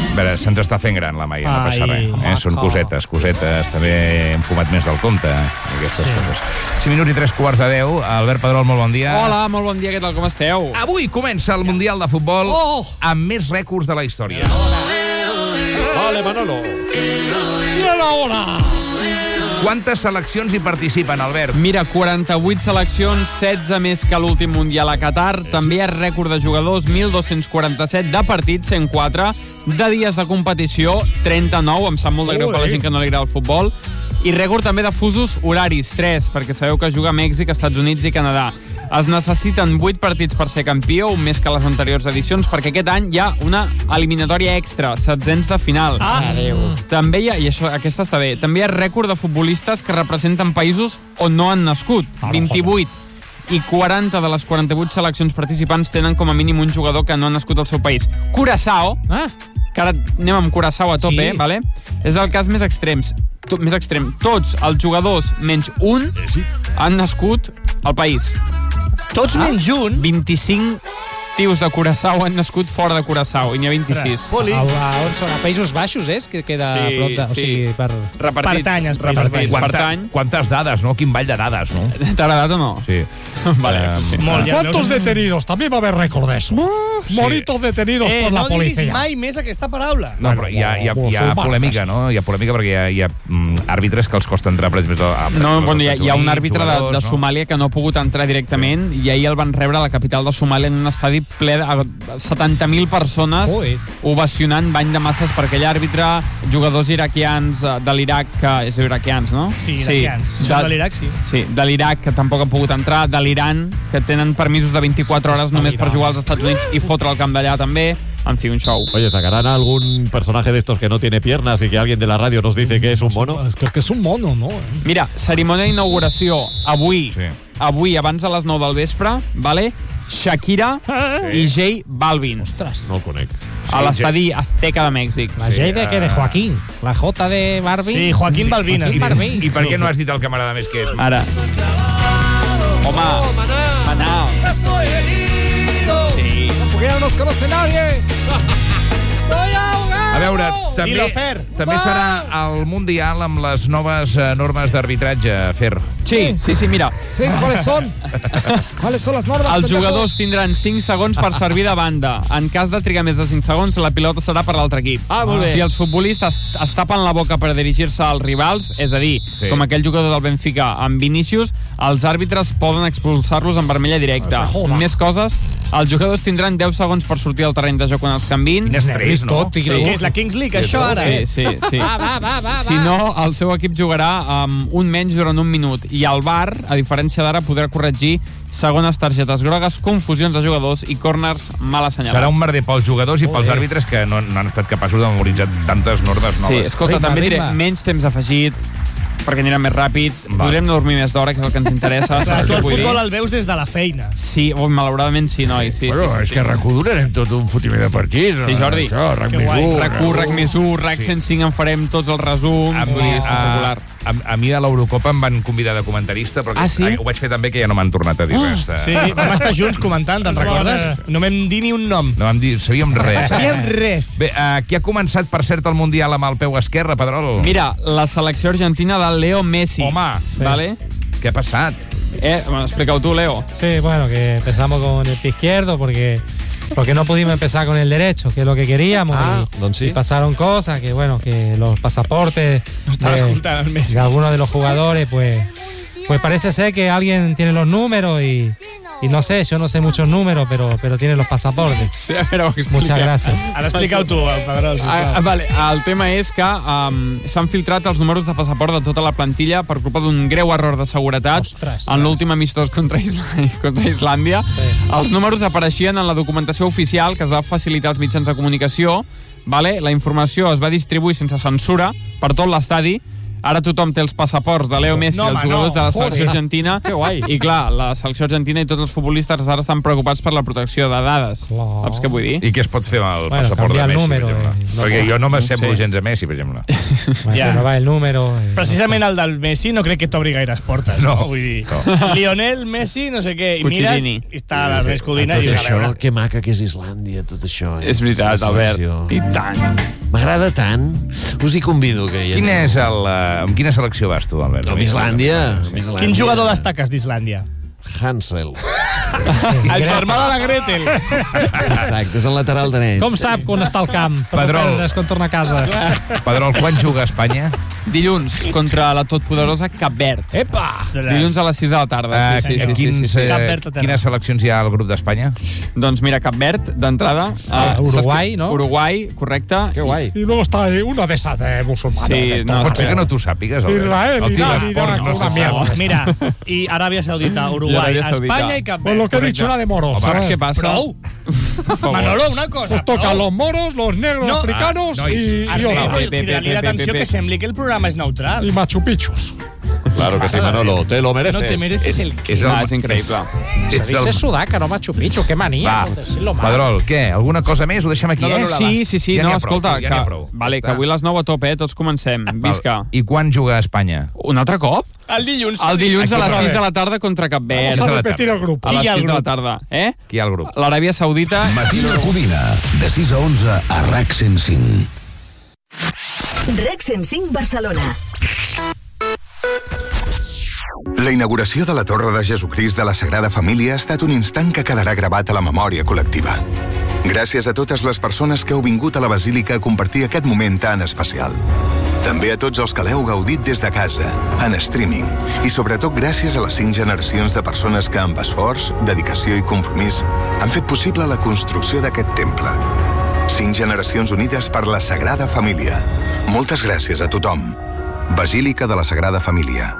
A veure, se'ns està fent gran la Maia, no passa res. Són cosetes. També hem fumat més del compte, aquestes coses. 5 minuts i 3:15. Albert Pedrol, molt bon dia. Hola, molt bon dia, què tal, com esteu? Avui comença el Mundial de Futbol amb més rècords de la història. Vale, Manolo. I a l'hora! Quantes seleccions hi participen, Albert? Mira, 48 seleccions, 16 més que l'últim Mundial a Qatar. També hi ha rècord de jugadors, 1.247 de partits, 104 de dies de competició, 39, em sap molt de greu per la gent que no li agrada el futbol. I rècord també de fusos horaris, 3, perquè sabeu que juga a Mèxic, Estats Units i Canadà. Es necessiten 8 partits per ser campió, un més que les anteriors edicions, perquè aquest any hi ha una eliminatòria extra, 16 de final. També hi ha, i aquesta està bé, també hi ha rècord de futbolistes que representen països on no han nascut, 28. I 40 de les 48 seleccions participants tenen com a mínim un jugador que no ha nascut al seu país. Curaçao, que ara anem amb Curaçao a tope, vale? És el cas més extrem. Tots els jugadors menys un han nascut al país. Tots menys un? 25 tios de Curaçao han nascut fora de Curaçao, i n'hi ha 26. On són? A Països Baixos, és? Que queda prop de... O sigui, Pertany. Quantes dades, no? Quin ball de dades, no? T'ha agradat o no? Sí. Vale, sí. ¿Cuántos detenidos? También va a haber récord de eso. Moritos detenidos por la no diguis policía. mai més aquesta paraula. No, però hi ha polèmica, no? Hi ha polèmica perquè hi ha àrbitres que els costa entrar, per exemple, hi ha un àrbitre de Somàlia que no ha pogut entrar directament i ahir el van rebre a la capital de Somàlia en un estadi ple de 70.000 persones ovacionant bany de masses per aquell àrbitre, jugadors iraquians de l'Iraq, que és iraquians, no? Sí, iraquians. De l'Iraq, sí. Sí, de l'Iraq, que tampoc han pogut entrar, de l'Iran, que tenen permisos de 24 hores només per jugar als Estats Units i fotre el camp d'allà també. En fi, un show. Oye, ¿sacarán algún personaje de estos que no tiene piernas y que alguien de la radio nos dice que es un mono? Es que es un mono, ¿no? Mira, cerimònia d'inauguració avui, abans a les 9 del vespre, vale? Shakira i J Balvin. Ostres. No el conec. A l'estadi Azteca de Mèxic. La J de què? De Joaquín. La J de Balvin. Sí, Joaquín Balvin. I per què no has dit el que m'agrada més que és? Ara. Home, Manal. Estoy herido. Sí. Porque ya no nos conoce nadie. Estoy ahogado. A veure, també serà el Mundial amb les noves normes d'arbitratge, Fer. Sí, mira. Sí, ¿cuáles son? ¿Cuáles son las normas? Els jugadors tindran 5 segons per servir de banda. En cas de trigar més de 5 segons, la pilota serà per l'altre equip. Molt bé. Si els futbolistes es tapen la boca per dirigir-se als rivals, és a dir, com aquell jugador del Benfica amb Vinícius, els àrbitres poden expulsar-los en vermella directa. Més coses, els jugadors tindran 10 segons per sortir al terreny de joc quan els canviïn. Quin estrès, no? Que és la Kings League, això, ara. Sí. Va. Si no, el seu equip jugarà amb un menys durant un minut. I el VAR, a diferència d'ara, podrà corregir segones targetes grogues, confusions de jugadors i corners mal assenyalats. Serà un merder pels jugadors i pels àrbitres que no han estat capaços de memoritzar tantes normes noves. Sí, escolta, també diré, menys temps afegit, perquè anirà més ràpid, podrem dormir més d'hora, que és el que ens interessa. Tu el futbol el veus des de la feina. Sí, malauradament sí, noi. És que RAC1 donarem tot un fotiment de partits. Sí, Jordi. RAC més 1, RAC 105 en farem tots els resums. A mi a l'Eurocopa em van convidar de comentarista, però ho vaig fer també, que ja no m'han tornat a dir res. Sí, vam estar junts comentant, te'n recordes? No vam dir ni un nom. No vam dir, sabíem res. Sabíem res. Bé, qui ha començat, per cert, el Mundial amb el peu esquerre, Pedrol? Mira, la selecció argentina de Leo Messi. Home, ¿vale? Què ha passat? Bueno, explica-ho tu, Leo. Sí, bueno, que empezamos con el pie izquierdo porque no pudimos empezar con el derecho, que es lo que queríamos. Y pasaron cosas, que bueno, que los pasaportes de algunos de los jugadores, pues parece ser que alguien tiene los números y no sé, yo no sé muchos números, pero tiene los pasaportes. Sí, però muchas gracias. Ara explica-ho tu, Pedrol. Vale, el tema és que s'han filtrat els números de passaport de tota la plantilla per culpa d'un greu error de seguretat en l'últim amistós contra Islàndia. Els números apareixien en la documentació oficial que es va facilitar als mitjans de comunicació. La informació es va distribuir sense censura per tot l'estadi. Ara tothom té els passaports de Leo Messi i els jugadors de la selecció argentina. I clar, la selecció argentina i tots els futbolistes ara estan preocupats per la protecció de dades. Saps què vull dir? I què es pot fer amb el passaport de Messi, per exemple? Perquè jo no m'assemblo gens a Messi, per exemple. No va el número. Precisament el del Messi no crec que t'obri gaires portes. No, vull dir. Lionel Messi, no sé què, i mires, i està a l'Ernest Codina i tot això, que maca que és Islàndia, tot això. És veritat, Albert. I tant. M'agrada tant. Us hi convido. Amb quina selecció vas tu, Albert? Amb Islàndia. Quin jugador destaques d'Islàndia? Hansel. El germà de la Gretel. Exacte, és el lateral dret. Com sap quan està al camp? Pedrol. Quan torna a casa. Pedrol, quan juga a Espanya? Dilluns, contra la totpoderosa Cap Verd. Epa! Dilluns a les 6 de la tarda. Sí. Quines seleccions hi ha al grup d'Espanya? Doncs mira, Cap Verd, d'entrada. Uruguai, no? Uruguai, correcte. Que guai. I luego està una de esas musulmanes. Sí, no, Pot ser que no t'ho sàpigues, Israel, el tio d'esport no se sap. Mira, i Aràbia Saudita, Uruguai, Espanya i Cap Verd. Pues lo que he dicho, una de moros. ¿Sabes qué pasa? Prou. Manolo, una cosa. Pues toca los moros, los negros africanos y Cridar-li l'atenció que sembli que el programa és neutral. y Machu Picchus. Claro que sí, Manolo, te lo mereces. No te mereces el que... És increïble. Dice Sudaca, no Machu Picchu, qué manía. Pedrol, què? Alguna cosa més? Ho deixem aquí, Sí, no, escolta, que avui a les 9 a tope, tots comencem. Visca. I quan juga a Espanya? Un altre cop? El dilluns. El dilluns a les 6 de la tarda contra Cap Verd. Vamos a repetir el grupo. A les 6 de la tarda. Qui hi ha al grup? L'Aràbia Saudita. Matina Codina, de 6 a 11 a RAC 105. RAC 105 Barcelona. La inauguració de la Torre de Jesucrist de la Sagrada Família ha estat un instant que quedarà gravat a la memòria col·lectiva. Gràcies a totes les persones que heu vingut a la Basílica a compartir aquest moment tan especial. També a tots els que l'heu gaudit des de casa, en streaming, i sobretot gràcies a les 5 generacions de persones que amb esforç, dedicació i compromís han fet possible la construcció d'aquest temple. 5 generacions unides per la Sagrada Família. Moltes gràcies a tothom. Basílica de la Sagrada Família.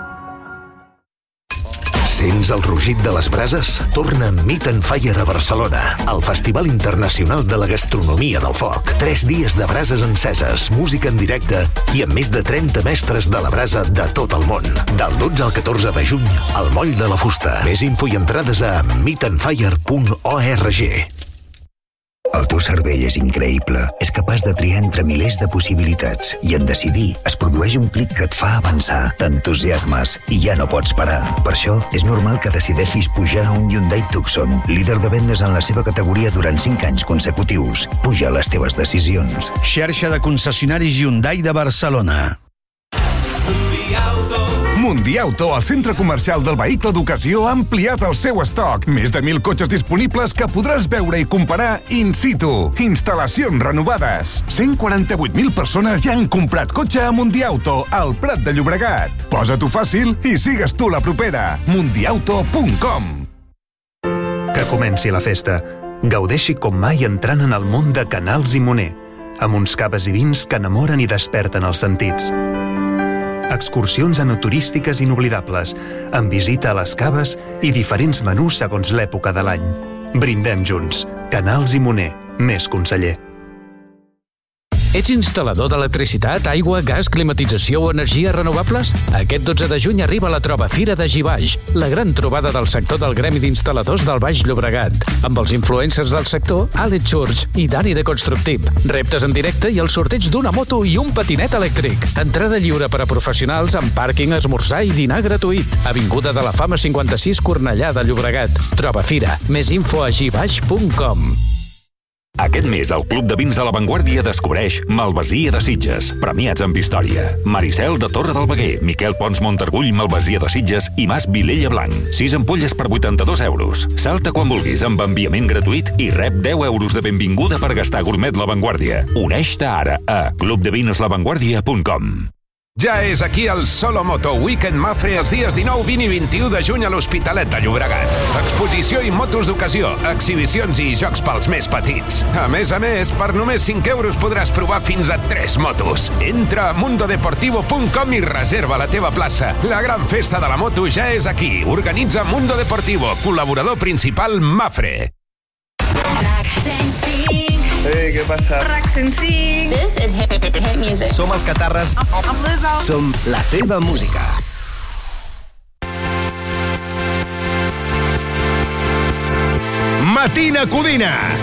Sents el rugit de les brases? Torna Meat and Fire a Barcelona, el Festival Internacional de la Gastronomia del Foc. 3 dies de brases enceses, música en directe i amb més de 30 mestres de la brasa de tot el món. Del 12 al 14 de juny, al Moll de la Fusta. Més info i entrades a meatandfire.org. El teu cervell és increïble. És capaç de triar entre milers de possibilitats. I en decidir es produeix un clic que et fa avançar. T'entusiasmes i ja no pots parar. Per això, és normal que decideixis pujar a un Hyundai Tucson, líder de vendes en la seva categoria durant 5 anys consecutius. Puja les teves decisions. Xarxa de concessionaris Hyundai de Barcelona. Mundiauto, el centre comercial del vehicle d'ocasió, ha ampliat el seu estoc. Més de 1.000 cotxes disponibles que podràs veure i comparar in situ. Instal·lacions renovades. 148.000 persones ja han comprat cotxe a Mundiauto, al Prat de Llobregat. Posa-t'ho fàcil i sigues tu la propera. Mundiauto.com. Que comenci la festa. Gaudeixi com mai entrant en el món de Canals i Moner, amb uns caves i vins que enamoren i desperten els sentits. Excursions enoturístiques inoblidables, amb visita a les caves i diferents menús segons l'època de l'any. Brindem junts. Canals i Moner. Més conseller. Ets instal·lador d'electricitat, aigua, gas, climatització o energies renovables? Aquest 12 de juny arriba la Troba Fira de Gibaix, la gran trobada del sector del Gremi d'Instal·ladors del Baix Llobregat, amb els influencers del sector Àlex Church i Dani de Constructip. Reptes en directe i el sorteig d'una moto i un patinet elèctric. Entrada lliure per a professionals amb pàrquing, esmorzar i dinar gratuït. Avinguda de la Fama 56, Cornellà de Llobregat. Troba Fira. Més info a gibaix.com. Aquest mes, el Club de Vins de la Vanguardia descobreix Malvasia de Sitges, premiats amb història. Maricel de Torre del Veguer, Miquel Pons Montargull, Malvasia de Sitges i Mas Vilella Blanc. 6 ampolles per 82 euros. Salta quan vulguis amb enviament gratuït i rep 10 euros de benvinguda per gastar gourmet La Vanguardia. Uneix-te ara a clubdevinslavanguardia.com. Ja és aquí el Solo Moto Weekend Mafre els dies 19, 20 i 21 de juny a l'Hospitalet de Llobregat. Exposició i motos d'ocasió, exhibicions i jocs pels més petits. A més, per només 5 euros podràs provar fins a 3 motos. Entra a mundodeportivo.com i reserva la teva plaça. La gran festa de la moto ja és aquí. Organitza Mundo Deportivo, col·laborador principal Mafre. Ei, què passa? RAC 105. This is hip music. Som els Catarres. Som la teva música. Matina Codina.